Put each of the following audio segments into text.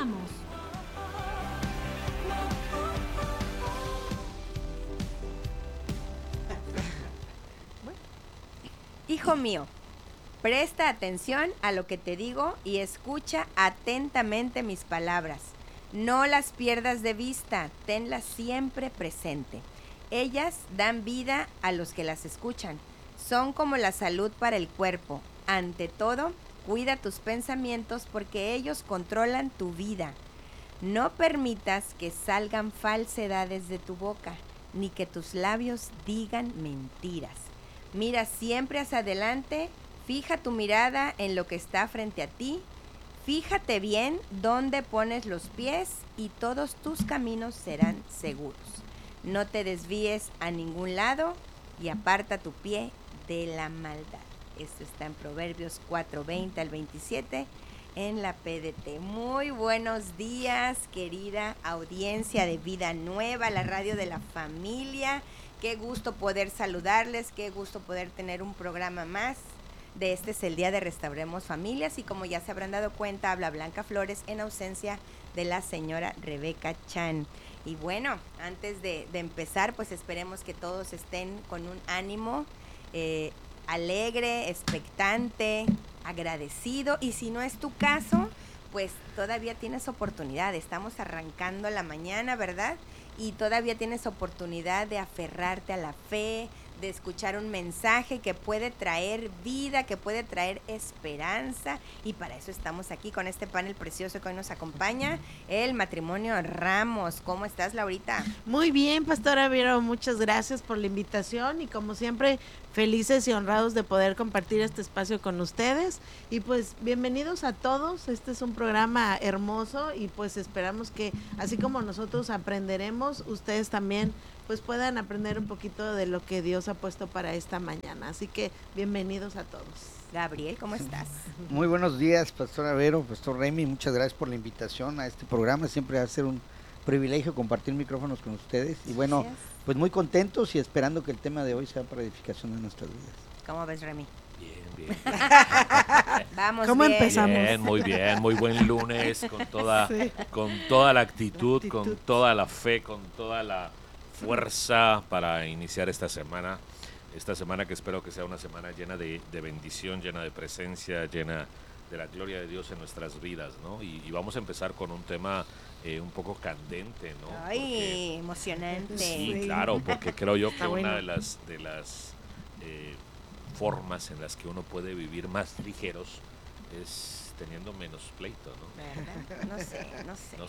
Iniciamos. Hijo mío, presta atención a lo que te digo y escucha atentamente mis palabras. No las pierdas de vista, tenlas siempre presente. Ellas dan vida a los que las escuchan. Son como la salud para el cuerpo. Ante todo, cuida tus pensamientos porque ellos controlan tu vida. No permitas que salgan falsedades de tu boca, ni que tus labios digan mentiras. Mira siempre hacia adelante, fija tu mirada en lo que está frente a ti, fíjate bien dónde pones los pies y todos tus caminos serán seguros. No te desvíes a ningún lado y aparta tu pie de la maldad. Esto está en Proverbios 4:20 al 27 en la PDT. Muy buenos días, querida audiencia de Vida Nueva, la radio de la familia. Qué gusto poder saludarles, qué gusto poder tener un programa más. Este es el día de Restauremos Familias y como ya se habrán dado cuenta, habla Blanca Flores en ausencia de la señora Rebeca Chan. Y bueno, antes de empezar, pues esperemos que todos estén con un ánimo alegre, expectante, agradecido. Y si no es tu caso, pues todavía tienes oportunidad. Estamos arrancando la mañana, ¿verdad? Y todavía tienes oportunidad de aferrarte a la fe, de escuchar un mensaje que puede traer vida, que puede traer esperanza, y para eso estamos aquí con este panel precioso que hoy nos acompaña, el matrimonio Ramos. ¿Cómo estás, Laurita? Muy bien, Pastora Vero, muchas gracias por la invitación y como siempre, felices y honrados de poder compartir este espacio con ustedes y pues bienvenidos a todos. Este es un programa hermoso y pues esperamos que así como nosotros aprenderemos, ustedes también pues puedan aprender un poquito de lo que Dios ha puesto para esta mañana. Así que bienvenidos a todos. Gabriel, ¿cómo estás? Muy buenos días, Pastora Vero, Pastor Remy, muchas gracias por la invitación a este programa. Siempre va a ser un privilegio compartir micrófonos con ustedes y bueno, pues muy contentos y esperando que el tema de hoy sea para edificación de nuestras vidas. ¿Cómo ves, Remy? Bien. Vamos. ¿Cómo bien. empezamos? Muy bien, muy buen lunes, con toda la actitud, con toda la fe, con toda la fuerza para iniciar esta semana que espero que sea una semana llena de bendición, llena de presencia, llena de la gloria de Dios en nuestras vidas, ¿no? Y vamos a empezar con un tema un poco candente, ¿no? Ay, emocionante. Sí, claro, porque creo yo que una de las formas en las que uno puede vivir más ligeros es teniendo menos pleito, ¿no? ¿Verdad? No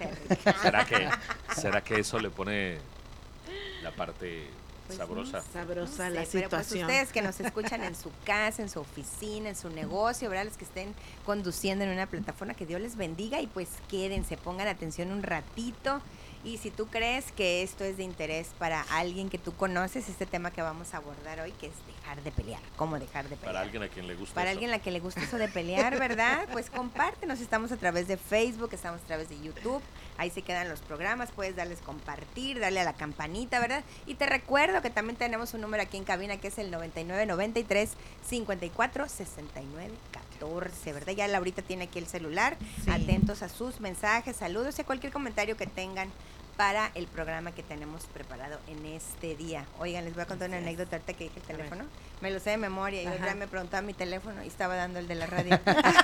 sé. ¿Será que eso le pone la parte pues sabrosa? Sabrosa la pero pues situación. ustedes que nos escuchan en su casa, en su oficina, en su negocio, ¿verdad? Los que estén conduciendo en una plataforma, que Dios les bendiga y pues quédense, pongan atención un ratito. Y si tú crees que esto es de interés para alguien que tú conoces, este tema que vamos a abordar hoy, que es dejar de pelear, cómo dejar de pelear. Para alguien a quien le gusta Para eso. alguien a quien le gusta eso de pelear, ¿verdad? Pues compártenos, estamos a través de Facebook, estamos a través de YouTube, ahí se quedan los programas, puedes darles compartir, darle a la campanita, ¿verdad? Y te recuerdo que también tenemos un número aquí en cabina que es el 9993 54 69 14, ¿verdad? Ya Laurita tiene aquí el celular, Sí. Atentos a sus mensajes, saludos y a cualquier comentario que tengan para el programa que tenemos preparado en este día. Oigan, les voy a contar una anécdota ahorita que dije el teléfono. Me lo sé de memoria y otra me preguntaba mi teléfono y estaba dando el de la radio.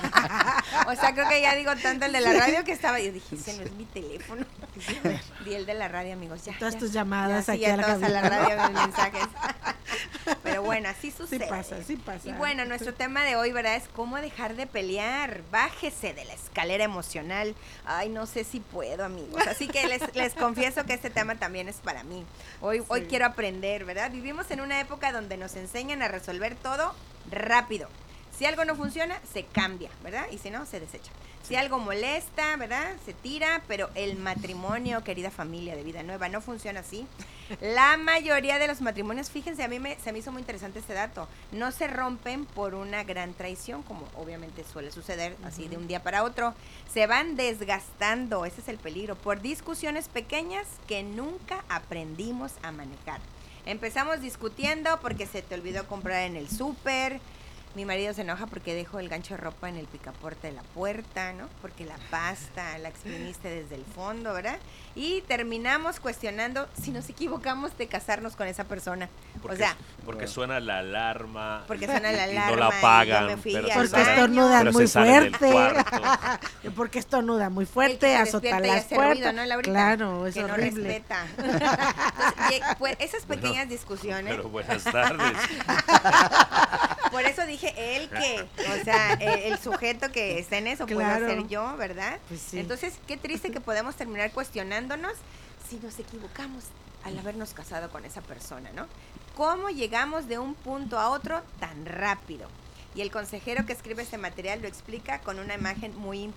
O sea, creo que ya digo tanto el de la radio que estaba. Yo dije, ese no es mi teléfono. Di el de la radio, amigos. Ya, Todas ya, tus llamadas ya, aquí sí, a la todas a la cabina, ¿no? radio, mis mensajes. Pero bueno, así sucede. Sí pasa. Y bueno, nuestro tema de hoy, ¿verdad? Es cómo dejar de pelear. Bájese de la escalera emocional. Ay, no sé si puedo, amigos. Así que les confieso que este tema también es para mí. Hoy quiero aprender, ¿verdad? Vivimos en una época donde nos enseñan a resolver todo rápido. Si algo no funciona, se cambia, ¿verdad? Y si no, se desecha. Si algo molesta, ¿verdad? Se tira, pero el matrimonio, querida familia de Vida Nueva, no funciona así. La mayoría de los matrimonios, fíjense, se me hizo muy interesante este dato, no se rompen por una gran traición, como obviamente suele suceder así de un día para otro. Se van desgastando, ese es el peligro, por discusiones pequeñas que nunca aprendimos a manejar. Empezamos discutiendo porque se te olvidó comprar en el súper, Mi marido se enoja porque dejo el gancho de ropa en el picaporte de la puerta, ¿no? Porque la pasta la exprimiste desde el fondo, ¿verdad? Y terminamos cuestionando si nos equivocamos de casarnos con esa persona. Porque suena la alarma. Porque suena la y alarma. no la pagan. Porque estornudan muy fuerte. Porque estornuda muy fuerte, el que azota las puertas. Ruido, ¿no, Laurita? claro, es que horrible. No respeta. Entonces, pues, esas pequeñas discusiones. Pero buenas tardes. Por eso dije él que, o sea, el sujeto que está en eso Claro. puedo ser yo, ¿verdad? Pues sí. Entonces, qué triste que podemos terminar cuestionándonos si nos equivocamos al habernos casado con esa persona, ¿no? ¿Cómo llegamos de un punto a otro tan rápido? Y el consejero que escribe este material lo explica con una imagen muy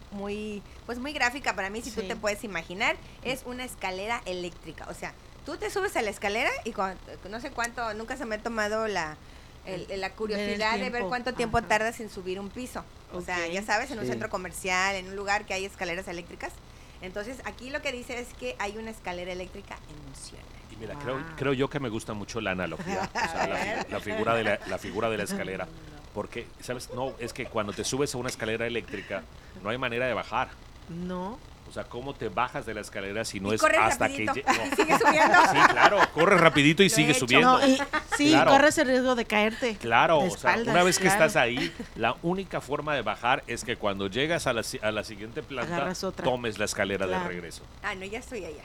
gráfica para mí, si tú Sí. te puedes imaginar, es una escalera eléctrica. O sea, tú te subes a la escalera y no sé cuánto, nunca se me ha tomado la curiosidad de ver tiempo. cuánto tiempo Ajá. tardas en subir un piso. O sea, Ok. ya sabes, en un Sí. centro comercial, en un lugar que hay escaleras eléctricas. Entonces, aquí lo que dice es que hay una escalera eléctrica en moción. Y mira, Wow. creo yo que me gusta mucho la analogía, o sea, la figura de la escalera. Porque, ¿sabes? No, es que cuando te subes a una escalera eléctrica, no hay manera de bajar. No. O sea, ¿cómo te bajas de la escalera si no Y es corres hasta rapidito, que... y sigues subiendo. Sí, claro, corres rapidito y Lo he sigues hecho. subiendo. No, y sí, Claro. corres el riesgo de caerte. Claro, de o sea, espaldas, una vez que claro. estás ahí, la única forma de bajar es que cuando llegas a la siguiente planta, Agarras otra. tomes la escalera Claro. de regreso. Ah, no, ya estoy allá.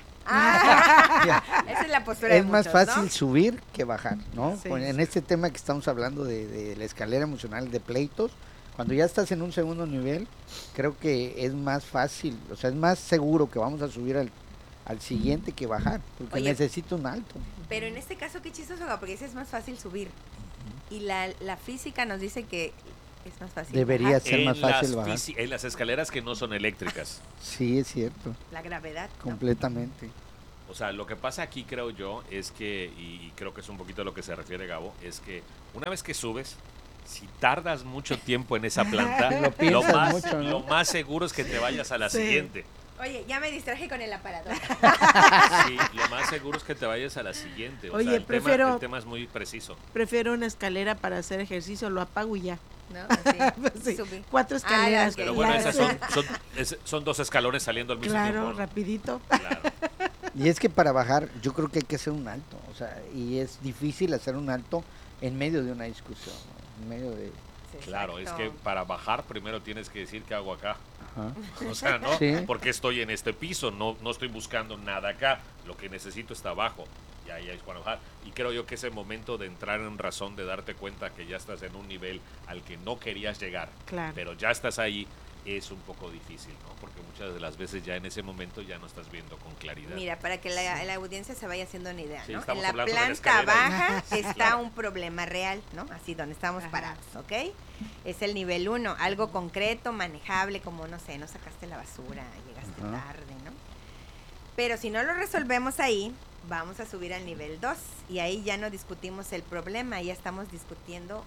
Ah, esa es la postura de Es más muchos, fácil ¿no? subir que bajar, ¿no? Sí. En este tema que estamos hablando de la escalera emocional de pleitos, cuando ya estás en un segundo nivel, creo que es más fácil, o sea, es más seguro que vamos a subir al siguiente que bajar, porque Oye. necesito un alto. Pero en este caso, qué chistoso, porque dice es más fácil subir. Y la física nos dice que es más fácil Debería bajar. ser más fácil bajar. En las escaleras que no son eléctricas. Sí, es cierto, La gravedad, ¿no? completamente. O sea, lo que pasa aquí, creo yo, es que, y creo que es un poquito a lo que se refiere Gabo, es que una vez que subes, si tardas mucho tiempo en esa planta, Lo piensas más, mucho, ¿no? lo más seguro es que te vayas a la Sí. siguiente. Oye, ya me distraje con el aparador. Sí, lo más seguro es que te vayas a la siguiente. O Oye, sea, el prefiero- tema es muy preciso. Prefiero una escalera para hacer ejercicio, lo apago y ya. ¿No? Así, Sí, subí. 4 escaleras. ok. Pero bueno, las- esas son dos escalones saliendo al mismo Claro, tiempo. ¿no? rapidito. Claro. Y es que para bajar, yo creo que hay que hacer un alto, o sea, y es difícil hacer un alto en medio de una discusión, ¿no? En medio de... Sí, Claro, es exacto. que para bajar primero tienes que decir qué hago acá. Ajá. O sea, ¿no? Sí. Porque estoy en este piso, no estoy buscando nada acá. Lo que necesito está abajo. Y ahí es cuando bajar. Y creo yo que ese momento de entrar en razón, de darte cuenta que ya estás en un nivel al que no querías llegar, Claro. pero ya estás ahí, es un poco difícil, ¿no? Porque muchas de las veces ya en ese momento ya no estás viendo con claridad. Mira, para que la audiencia se vaya haciendo una idea, Sí, ¿no? estamos En la hablando de la planta escalera. baja está Claro. un problema real, ¿no? Así donde estamos Ajá. parados, ¿ok? Es el nivel 1, algo concreto, manejable, como, no sé, no sacaste la basura, llegaste Ajá. tarde, ¿no? Pero si no lo resolvemos ahí, vamos a subir al nivel 2 y ahí ya no discutimos el problema, ya estamos discutiendo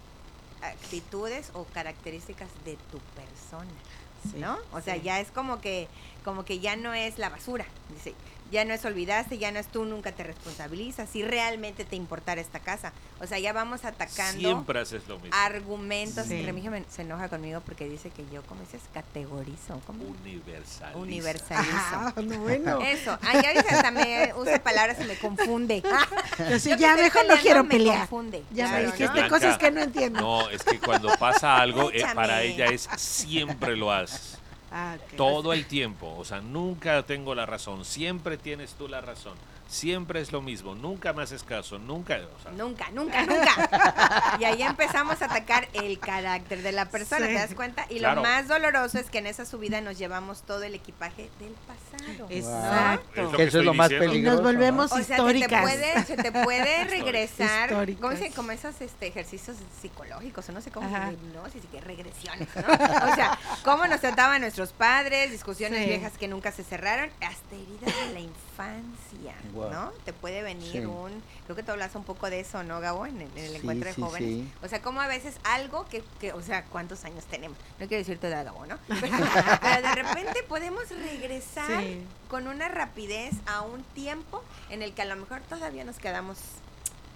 actitudes o características de tu persona. Sí, ¿No? O sea, sí. ya es como que ya no es la basura, dice, ya no es olvidaste, ya no es tú, nunca te responsabilizas, si realmente te importara esta casa. O sea, ya vamos atacando Siempre haces lo mismo. argumentos. Sí. Remigio se enoja conmigo porque dice que yo, ¿cómo dices? Categorizo, ¿cómo? Universal. Universalizo. Ah, no, bueno. Eso, ya dice, también usa palabras y me confunde. Yo sí, Yo que ya estoy mejor no peleando quiero me pelear. confunde, Ya claro, me dijiste ¿no? Blanca. cosas que no entiendo. No, es que cuando pasa algo, Échame. para ella es siempre lo haces. Ah, ok. Todo el tiempo, o sea, nunca tengo la razón, siempre tienes tú la razón, siempre es lo mismo, nunca me haces caso, nunca, o sea, Nunca, nunca, nunca. Y ahí empezamos a atacar el carácter de la persona, Sí. ¿te das cuenta? Y Claro. lo más doloroso es que en esa subida nos llevamos todo el equipaje del pasado. Exacto. lo Que eso es lo más estoy diciendo. Y nos peligroso. volvemos O sea, históricas. se te puede regresar, Históricas. ¿cómo se? Como esos ejercicios psicológicos, o no sé cómo, Ajá. de hipnosis y que regresiones, ¿no? O sea, cómo nos trataban nuestros padres, discusiones Sí. viejas que nunca se cerraron, hasta heridas de la infancia, Wow. ¿no? Te puede venir Sí. creo que tú hablas un poco de eso, ¿no, Gabo? En el Sí, encuentro de sí, jóvenes. sí. O sea, como a veces algo que, o sea, ¿cuántos años tenemos? No quiero decir tu edad, Gabo, ¿no? Pero de repente podemos regresar Sí. con una rapidez a un tiempo en el que a lo mejor todavía nos quedamos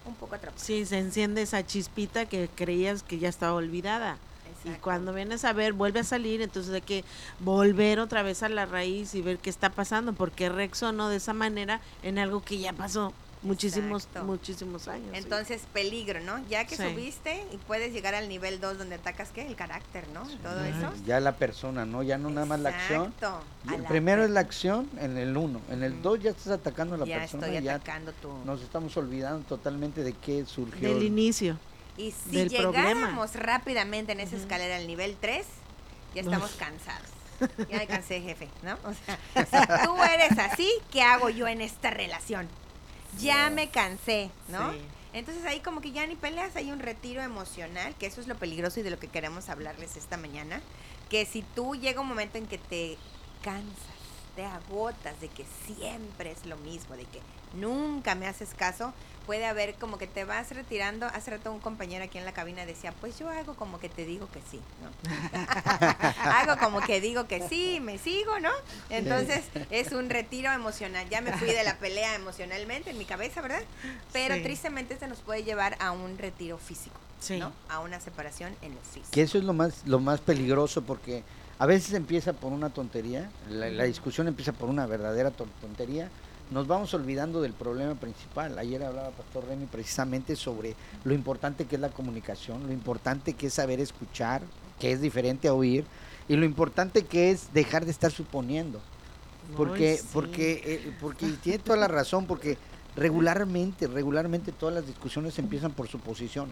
un poco atrapado. Sí, se enciende esa chispita que creías que ya estaba olvidada. Y cuando vienes a ver, vuelve a salir, entonces hay que volver otra vez a la raíz y ver qué está pasando, porque reaccionó de esa manera en algo que ya pasó muchísimos años. Entonces, peligro, ¿no? Ya que Sí. subiste y puedes llegar al nivel 2 donde atacas, ¿qué? El carácter, ¿no? Sí. Todo eso. Ya la persona, ¿no? Ya no nada más la acción. Exacto. Y el primero es la acción en el 1. En el 2 ya estás atacando a la Ya persona. estoy Ya atacando tu... nos estamos olvidando totalmente de qué surgió. Del inicio. Y si del llegáramos problema. rápidamente en esa escalera al nivel 3, ya estamos cansados. Ya me cansé, jefe, ¿no? O sea, si tú eres así, ¿qué hago yo en esta relación? Ya me cansé, ¿no? Sí. Entonces ahí como que ya ni peleas, hay un retiro emocional, que eso es lo peligroso y de lo que queremos hablarles esta mañana, que si tú llega un momento en que te cansas, te agotas de que siempre es lo mismo, de que nunca me haces caso, puede haber como que te vas retirando. Hace rato un compañero aquí en la cabina decía, pues yo hago como que te digo que sí, ¿no? Hago como que digo que sí, me sigo, ¿no? Entonces es un retiro emocional. Ya me fui de la pelea emocionalmente en mi cabeza, ¿verdad? Pero Sí. tristemente esto nos puede llevar a un retiro físico, Sí. ¿no? A una separación en lo físico. Que eso es lo más peligroso, porque a veces empieza por una tontería, la discusión empieza por una verdadera tontería, nos vamos olvidando del problema principal. Ayer hablaba Pastor Remy precisamente sobre lo importante que es la comunicación, lo importante que es saber escuchar, que es diferente a oír, y lo importante que es dejar de estar suponiendo. Porque, Ay, sí. porque tiene toda la razón, porque regularmente todas las discusiones empiezan por suposiciones.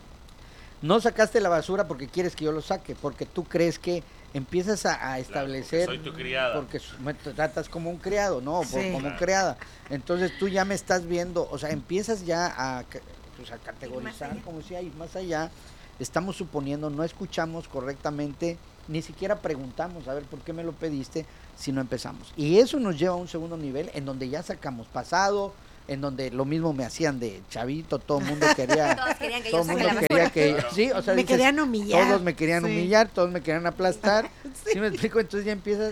No sacaste la basura porque quieres que yo lo saque, porque tú crees que empiezas a establecer, porque soy tu criada. porque me tratas como un criado, no, Sí. como criada. Entonces tú ya me estás viendo, o sea, empiezas ya a categorizar, allá. como si hay más allá. Estamos suponiendo, no escuchamos correctamente, ni siquiera preguntamos, a ver, ¿por qué me lo pediste? Si no empezamos. Y eso nos lleva a un segundo nivel en donde ya sacamos pasado, en donde lo mismo me hacían de chavito, todo el mundo quería, Todos querían que todo yo el saque la mundo quería basura. que, Claro. sí, o sea, Me dices, querían humillar. todos me querían Sí. humillar, todos me querían aplastar, ¿sí me explico? Entonces ya empiezas